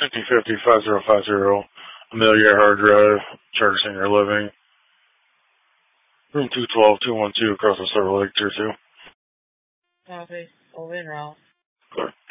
5050 Amelia Earhart Drive, Charter Senior Living, room 212, 212, across the Silver Lake, Tier 2. Copy. Over and out.